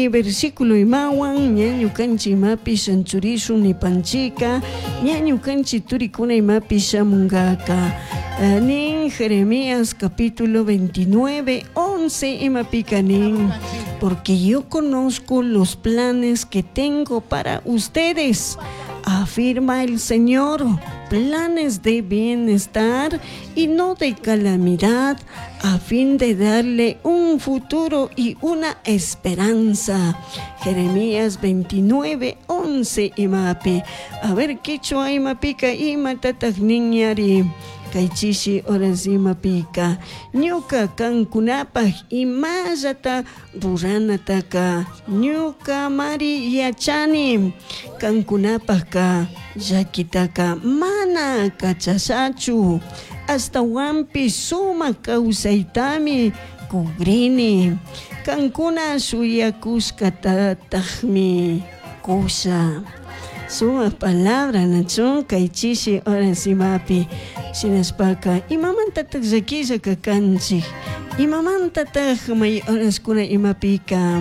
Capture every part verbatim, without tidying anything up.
ñukanchik versículo imawan ña ñukanchik imapish anchurishun nipanchika ña ñukanchik turikuna imapish shamunqaka uh, nin Jeremías capítulo veintinueve once imapika nin porque yo conozco los planes que tengo para ustedes, afirma el Señor, planes de bienestar y no de calamidad, a fin de darle un futuro y una esperanza. Jeremías veintinueve once imapi. A ver, quichua imapika imatatak niñari. Kaichishi horas imapika. Ñuka kankunapaj imallata ruranataka. Ñuka mari yachani. Kankunapajka llakitaka mana kachasachu. Hasta wampi suma kawsaytami kubrini. Kankuna suyakuskatatajmi kusha. Suma palabra nacho kaichishi horas imapi. Sinaspaka imamantatak llakilla kakanchik. Imamantatak may horas kuna imapika.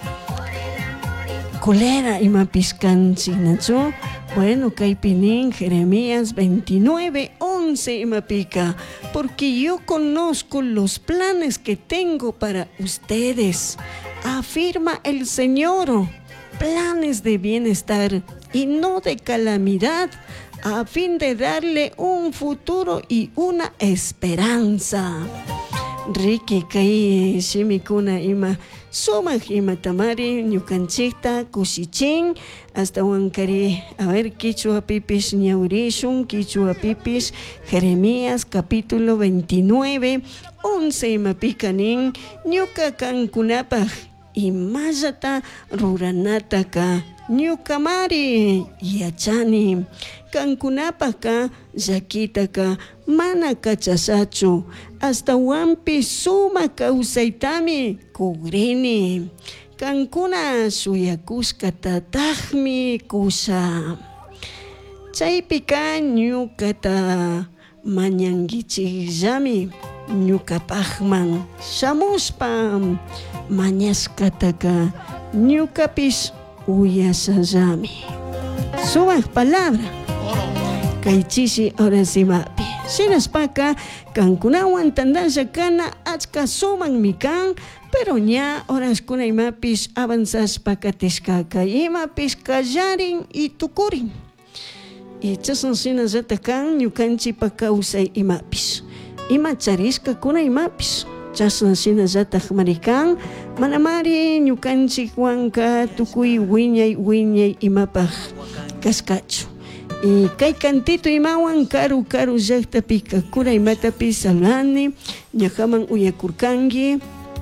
Kolera imapiskanchik nacho. Bueno, Kaipinin, Jeremías veintinueve once imapika, porque yo conozco los planes que tengo para ustedes, afirma el Señor, planes de bienestar y no de calamidad, a fin de darle un futuro y una esperanza. Riki kai shimikuna ima sumak ima tamari ñukanchikta kushichin hasta wankari a ver kichwa pipish ñaurishun kichwa pipish Jeremías capítulo veintinueve once ima pikanin ñuka kankunapaj imallata ruranataka ñukamari yachani kankunapaka llakitaka mana kachasachu hasta wampi suma kawsaytami kubrini kankuna suyakuskatatajmi kusha chaypika ñukata mañankichikllami ñukapajman shamushpa mañaskataka ñukapish uyasallami. Sumak palabra kaichishi horas imapi shinaspaka kankunawan tandasha kana achka suman mikan pero ña horas kuna imapish avanzashpa katishkaka imapish kallarin y tukurin y chasan shinallata kan ñukanchipa kawsay imapish ima charishka kuna imapish chasan shinallata marikan manamari ñukanchik wanka tukuy wiñay wiñay imapaj kaskachu y kay cantito imawan karu karu llaqtapika kura imatapi saludani ñajaman uyakurkanki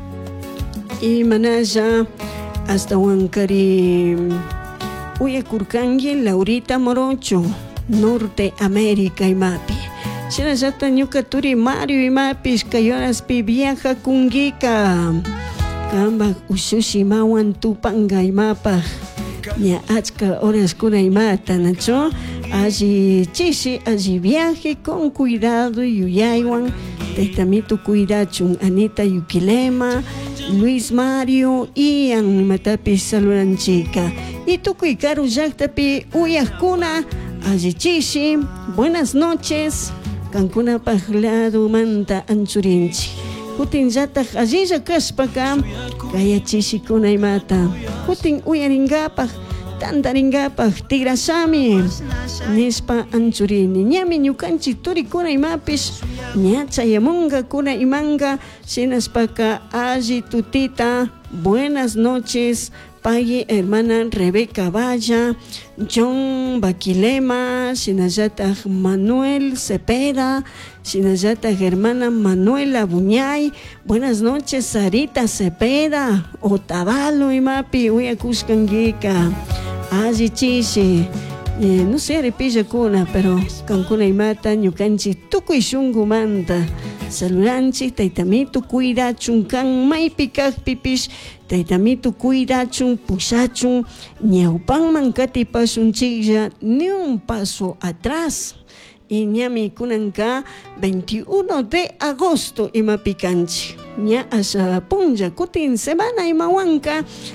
y manalla hasta wankari uyakurkanki Laurita Morocho Norte América imapi shinallata ñuka turi Mario imapish kay horaspi viaja kungika kambak ushushi imawan tupanga imapaj ña achka horas kuna imata nacho allí chishi allí viaje con cuidado yuyaywan taytamitu cuidachun Anita Yukilema Luis Mario y animatapi saludanchika y tukuy karu llaqtapi uyaqkuna allí chishi buenas noches kankuna pajladu manta anchurinchi kutin llataj allilla kashpaka kaya chishikuna imata kutin uyaringapaj tantaringapaj tigrashami nispa anchurini ñami ñukanchik turikuna imapish ña chayamunga kuna imanga shinaspaka alli tutita buenas noches Paye hermana Rebeca Valla, John Baquilema, Shinayata Manuel Cepeda, Shinayata hermana Manuela Buñay, buenas noches Sarita Cepeda, Otavalo y Mapi, Uyakuskangika, Aji Chishi, eh, no sé repilla kuna, pero Cancuna y Mata, Ñucanchi, Tukuy Shungumanta, Saludanchi, Taitamitu Cuidachun, Can Maipikak Pipish, Taitamitu cuidachun, pushachun, ñaupan mankati pasun chilla, ni un paso atrás. Y ñami kunanka veintiuno de agosto ima picanchi. Ña asa punja kutin semana ima wanka, ña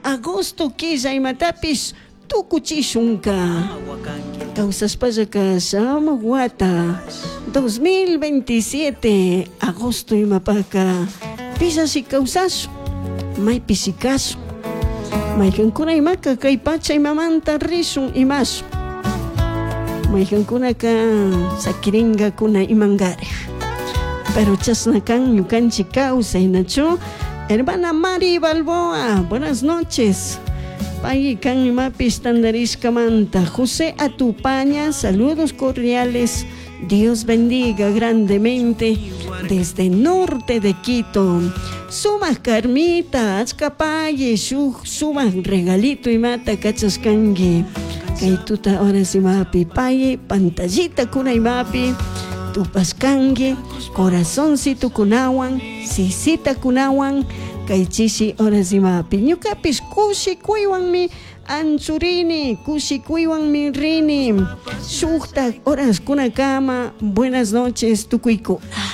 agosto quilla imatapis tukuchishunka kawsaspallaka sama wata dos mil veintisiete agosto imapaka pisasi kawsasu maypis sikasu maykankuna imaka kay pacha imamanta risun imasu maykankunaka sakiringakuna imangarij pero chasna kan ñukanchik kawsay nachu hermana Mari Balboa, buenas noches. Pay kan imapis tandariskamanta José Atupaña, saludos cordiales. Dios bendiga grandemente desde norte de Quito. Sumas Carmita, azcapaye, sumas regalito y mata cachascangue. Kaituta ahora si mapi paye, pantallita kuna imapi, tupascangue, corazoncito kunawan, sisita kunawan, kaichishi ahora si mapi. Ñukapis kushi kuiwan mi anchurini, kushi kuiwan mi rini. Sukta horas kuna kama, buenas noches tukuiku.